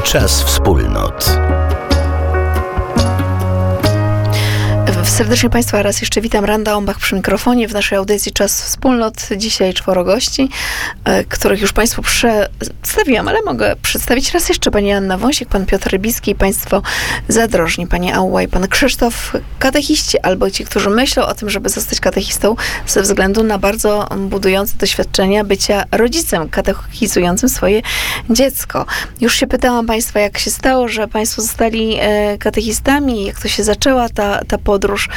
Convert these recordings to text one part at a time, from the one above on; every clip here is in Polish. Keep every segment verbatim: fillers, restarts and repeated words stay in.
Czas wspólnot. Serdecznie Państwa raz jeszcze witam. Randa Ombach przy mikrofonie w naszej audycji Czas Wspólnot. Dzisiaj czworo gości, których już Państwu przedstawiłam, ale mogę przedstawić raz jeszcze. Pani Anna Wąsik, Pan Piotr Rybicki i Państwo zadrożni. Pani Ała i Pan Krzysztof, katechiści, albo ci, którzy myślą o tym, żeby zostać katechistą ze względu na bardzo budujące doświadczenia bycia rodzicem katechizującym swoje dziecko. Już się pytałam Państwa, jak się stało, że Państwo zostali katechistami, jak to się zaczęła ta, ta podróż.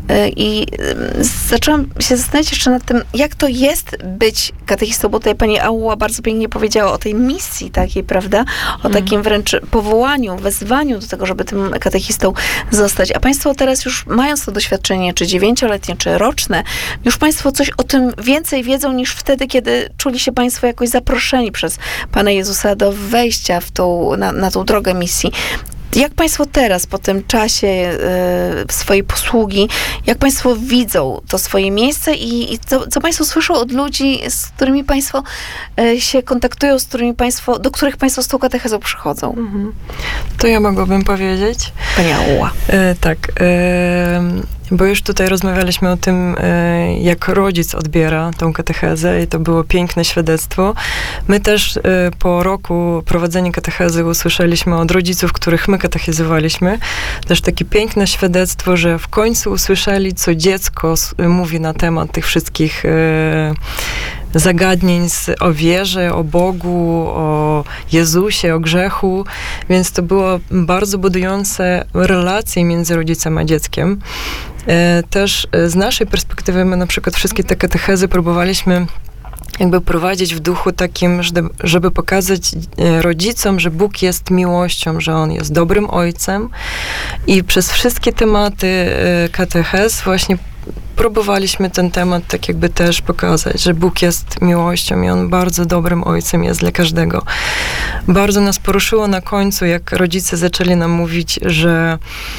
I zaczęłam się zastanawiać jeszcze nad tym, jak to jest być katechistą, bo tutaj pani Ała bardzo pięknie powiedziała o tej misji takiej, prawda? O takim wręcz powołaniu, wezwaniu do tego, żeby tym katechistą zostać. A Państwo teraz już mając to doświadczenie, czy dziewięcioletnie, czy roczne, już Państwo coś o tym więcej wiedzą niż wtedy, kiedy czuli się Państwo jakoś zaproszeni przez Pana Jezusa do wejścia w tą, na, na tą drogę misji. Jak Państwo teraz, po tym czasie y, swojej posługi, jak Państwo widzą to swoje miejsce i, i co, co Państwo słyszą od ludzi, z którymi Państwo y, się kontaktują, z którymi Państwo, do których Państwo z tą katechezą przychodzą? Mhm. To ja mogłabym powiedzieć. Pani Ała. E, tak. E, bo już tutaj rozmawialiśmy o tym, e, jak rodzic odbiera tą katechezę i to było piękne świadectwo. My też e, po roku prowadzenia katechezy usłyszeliśmy od rodziców, których my katechizowaliśmy, też takie piękne świadectwo, że w końcu usłyszeli, co dziecko mówi na temat tych wszystkich e, zagadnień z, o wierze, o Bogu, o Jezusie, o grzechu, więc to było bardzo budujące relacje między rodzicem a dzieckiem. E, też z naszej perspektywy my na przykład wszystkie te katechezy próbowaliśmy jakby prowadzić w duchu takim, żeby pokazać rodzicom, że Bóg jest miłością, że On jest dobrym ojcem i przez wszystkie tematy katechez właśnie próbowaliśmy ten temat tak jakby też pokazać, że Bóg jest miłością i On bardzo dobrym ojcem jest dla każdego. Bardzo nas poruszyło na końcu, jak rodzice zaczęli nam mówić, że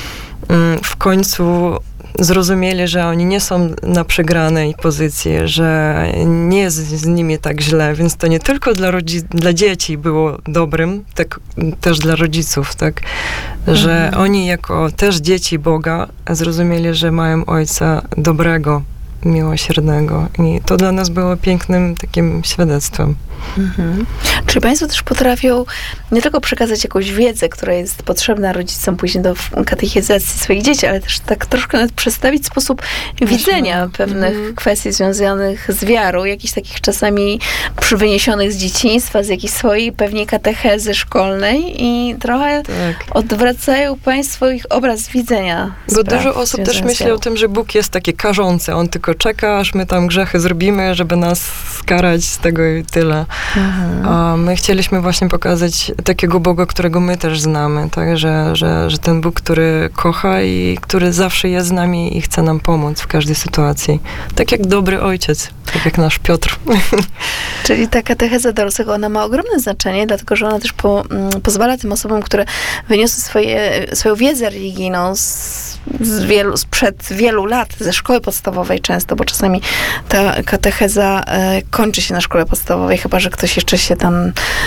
w końcu zrozumieli, że oni nie są na przegranej pozycji, że nie jest z nimi tak źle, więc to nie tylko dla, rodzi- dla dzieci było dobrym, tak też dla rodziców, tak, że mhm. oni jako też dzieci Boga zrozumieli, że mają Ojca dobrego, miłosiernego i to dla nas było pięknym takim świadectwem. Mhm. Czyli Państwo też potrafią nie tylko przekazać jakąś wiedzę, która jest potrzebna rodzicom później do katechizacji swoich dzieci, ale też tak troszkę nawet przedstawić sposób widzenia pewnych mm. kwestii związanych z wiarą, jakichś takich czasami wyniesionych z dzieciństwa, z jakiejś swojej pewnie katechezy szkolnej i trochę tak. odwracają Państwo ich obraz widzenia. Bo dużo osób też myśli o tym, że Bóg jest taki karzący, On tylko czeka, aż my tam grzechy zrobimy, żeby nas skarać z tego i tyle. Mhm. A my chcieliśmy właśnie pokazać takiego Boga, którego my też znamy, tak? Że, że, że ten Bóg, który kocha i który zawsze jest z nami i chce nam pomóc w każdej sytuacji. Tak jak dobry ojciec, tak jak nasz Piotr. Czyli ta katecheza dorosłego, ona ma ogromne znaczenie, dlatego, że ona też po, m, pozwala tym osobom, które wyniosły swoje, swoją wiedzę religijną z Z wielu, sprzed wielu lat, ze szkoły podstawowej często, bo czasami ta katecheza e, kończy się na szkole podstawowej, chyba że ktoś jeszcze się tam,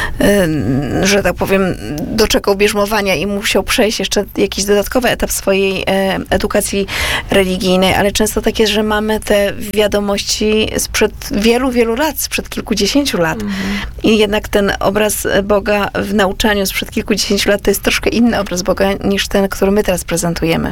e, że tak powiem, doczekał bierzmowania i musiał przejść jeszcze jakiś dodatkowy etap swojej e, edukacji religijnej, ale często tak jest, że mamy te wiadomości sprzed wielu, wielu lat, sprzed kilkudziesięciu lat. Mhm. I jednak ten obraz Boga w nauczaniu sprzed kilkudziesięciu lat to jest troszkę inny obraz Boga niż ten, który my teraz prezentujemy.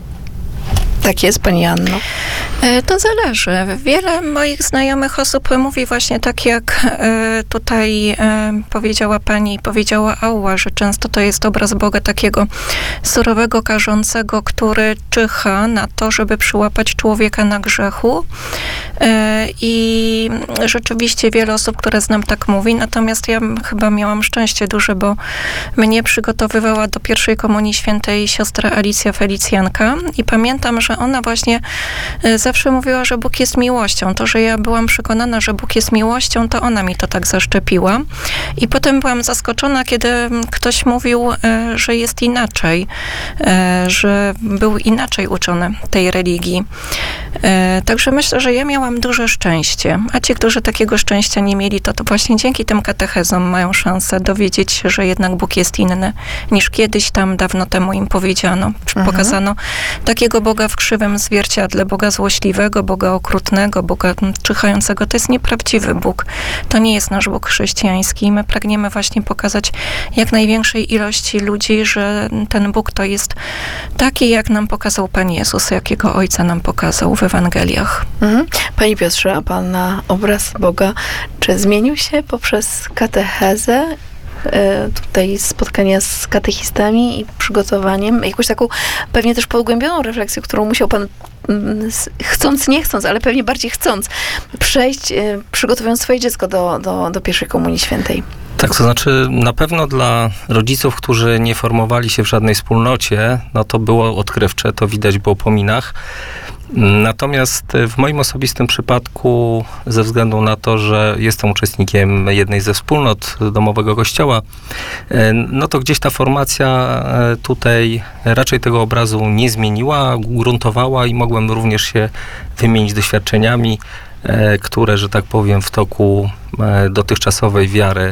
Tak jest, Pani Anno? To zależy. Wiele moich znajomych osób mówi właśnie tak, jak tutaj powiedziała Pani, powiedziała Ała, że często to jest obraz Boga takiego surowego, karzącego, który czyha na to, żeby przyłapać człowieka na grzechu. I rzeczywiście wiele osób, które znam, tak mówi. Natomiast ja chyba miałam szczęście duże, bo mnie przygotowywała do pierwszej komunii świętej siostra Alicja Felicjanka i pamiętam, że że ona właśnie y, zawsze mówiła, że Bóg jest miłością. To, że ja byłam przekonana, że Bóg jest miłością, to ona mi to tak zaszczepiła. I potem byłam zaskoczona, kiedy ktoś mówił, y, że jest inaczej, y, że był inaczej uczony tej religii. Y, także myślę, że ja miałam duże szczęście. A ci, którzy takiego szczęścia nie mieli, to, to właśnie dzięki tym katechezom mają szansę dowiedzieć się, że jednak Bóg jest inny, niż kiedyś tam dawno temu im powiedziano, czy Mhm. pokazano takiego Boga w krzywym zwierciadle, Boga złośliwego, Boga okrutnego, Boga czyhającego. To jest nieprawdziwy Bóg. To nie jest nasz Bóg chrześcijański. I my pragniemy właśnie pokazać jak największej ilości ludzi, że ten Bóg to jest taki, jak nam pokazał Pan Jezus, jakiego Ojca nam pokazał w Ewangeliach. Mhm. Panie Piotrze, a pana obraz Boga, czy zmienił się poprzez katechezę? E, tutaj spotkania z katechistami i przygotowaniem, jakąś taką pewnie też pogłębioną refleksję, którą musiał pan mm, s- chcąc, nie chcąc, ale pewnie bardziej chcąc, przejść, e, przygotowując swoje dziecko do, do, do pierwszej Komunii Świętej. Tak, to znaczy na pewno dla rodziców, którzy nie formowali się w żadnej wspólnocie, no to było odkrywcze, to widać było po minach. Natomiast w moim osobistym przypadku, ze względu na to, że jestem uczestnikiem jednej ze wspólnot domowego kościoła, no to gdzieś ta formacja tutaj raczej tego obrazu nie zmieniła, gruntowała i mogłem również się wymienić doświadczeniami, które, że tak powiem, w toku dotychczasowej wiary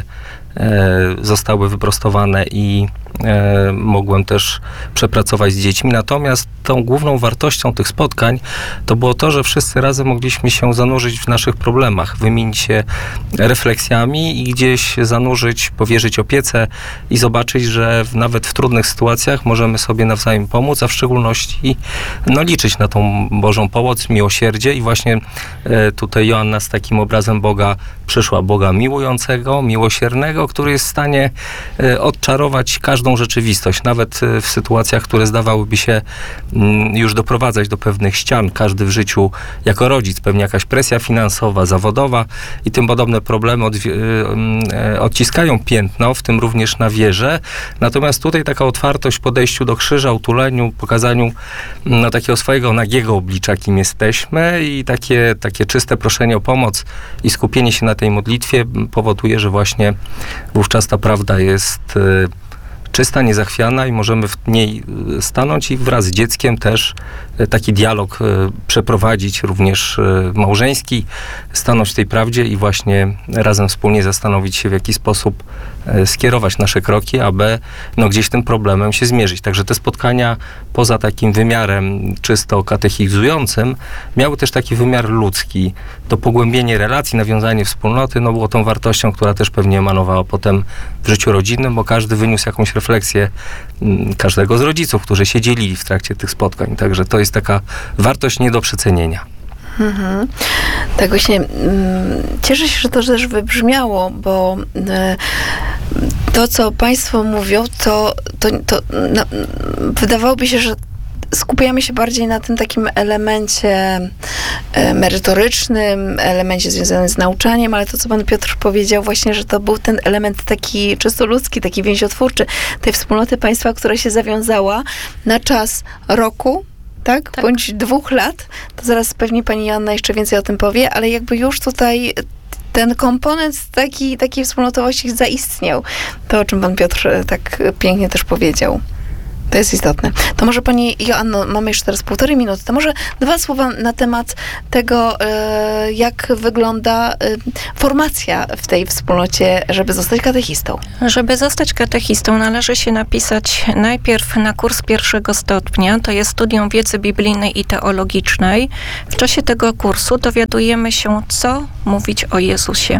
zostały wyprostowane i e, mogłem też przepracować z dziećmi. Natomiast tą główną wartością tych spotkań to było to, że wszyscy razem mogliśmy się zanurzyć w naszych problemach, wymienić się refleksjami i gdzieś zanurzyć, powierzyć opiece i zobaczyć, że w, nawet w trudnych sytuacjach możemy sobie nawzajem pomóc, a w szczególności no, liczyć na tą Bożą pomoc, miłosierdzie i właśnie e, tutaj Joanna z takim obrazem Boga przyszła, Boga miłującego, miłosiernego, który jest w stanie e, odczarować każdą rzeczywistość, nawet e, w sytuacjach, które zdawałyby się m, już doprowadzać do pewnych ścian. Każdy w życiu jako rodzic, pewnie jakaś presja finansowa, zawodowa i tym podobne problemy od, e, odciskają piętno, w tym również na wierze. Natomiast tutaj taka otwartość w podejściu do krzyża, utuleniu, pokazaniu no, takiego swojego nagiego oblicza, kim jesteśmy i takie, takie czyste proszenie o pomoc i skupienie się na tej modlitwie powoduje, że właśnie wówczas ta prawda jest y, czysta, niezachwiana i możemy w niej stanąć i wraz z dzieckiem też y, taki dialog y, przeprowadzić, również y, małżeński, stanąć w tej prawdzie i właśnie razem wspólnie zastanowić się, w jaki sposób y, skierować nasze kroki, aby no, gdzieś tym problemem się zmierzyć. Także te spotkania poza takim wymiarem czysto katechizującym miały też taki wymiar ludzki. To pogłębienie relacji, nawiązanie wspólnoty, no było tą wartością, która też pewnie emanowała potem w życiu rodzinnym, bo każdy wyniósł jakąś refleksję m, każdego z rodziców, którzy się dzielili w trakcie tych spotkań. Także to jest taka wartość nie do przecenienia. Mhm. Tak właśnie mm, cieszę się, że to też wybrzmiało, bo e, to, co państwo mówią, to, to, to no, wydawałoby się, że skupiamy się bardziej na tym takim elemencie e, merytorycznym, elemencie związanym z nauczaniem, ale to, co pan Piotr powiedział właśnie, że to był ten element taki czysto ludzki, taki więziotwórczy tej wspólnoty państwa, która się zawiązała na czas roku, tak? Tak. Bądź dwóch lat. To zaraz pewnie pani Joanna jeszcze więcej o tym powie, ale jakby już tutaj ten komponent taki, takiej wspólnotowości zaistniał. To, o czym pan Piotr tak pięknie też powiedział. To jest istotne. To może pani Joanno, mamy jeszcze teraz półtorej minuty, to może dwa słowa na temat tego, e, jak wygląda e, formacja w tej wspólnocie, żeby zostać katechistą. Żeby zostać katechistą, należy się napisać najpierw na kurs pierwszego stopnia, to jest studium wiedzy biblijnej i teologicznej. W czasie tego kursu dowiadujemy się, co mówić o Jezusie.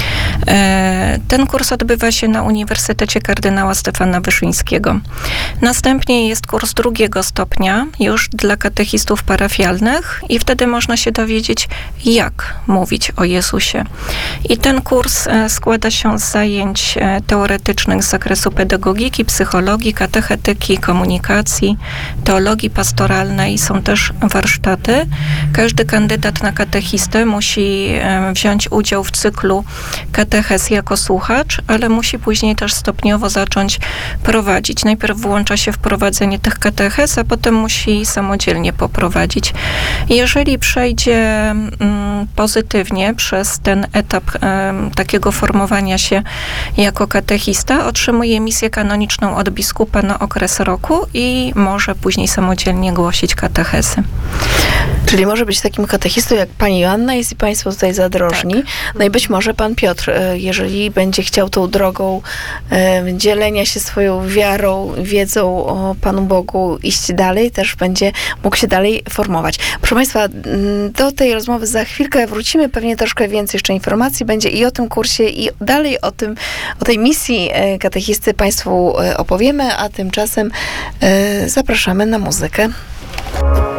E, ten kurs odbywa się na Uniwersytecie Kardynała Stefana Wyszyńskiego. Następnie jest kurs drugiego stopnia, już dla katechistów parafialnych i wtedy można się dowiedzieć, jak mówić o Jezusie. I ten kurs e, składa się z zajęć e, teoretycznych z zakresu pedagogiki, psychologii, katechetyki, komunikacji, teologii pastoralnej. Są też warsztaty. Każdy kandydat na katechistę musi e, wziąć udział w cyklu katechez jako słuchacz, ale musi później też stopniowo zacząć prowadzić. Najpierw włącza się w wprowadzenie tych katechez, a potem musi samodzielnie poprowadzić. Jeżeli przejdzie mm, pozytywnie przez ten etap um, takiego formowania się jako katechista, otrzymuje misję kanoniczną od biskupa na okres roku i może później samodzielnie głosić katechezy. Czyli może być takim katechistą jak pani Joanna jest i państwo tutaj zadrożni. Tak. No i być może pan Piotr, jeżeli będzie chciał tą drogą e, dzielenia się swoją wiarą, wiedzą o Panu Bogu iść dalej, też będzie mógł się dalej formować. Proszę państwa, do tej rozmowy za chwilkę wrócimy. Pewnie troszkę więcej jeszcze informacji będzie i o tym kursie, i dalej o tym, o tej misji katechisty państwu opowiemy, a tymczasem e, zapraszamy na muzykę.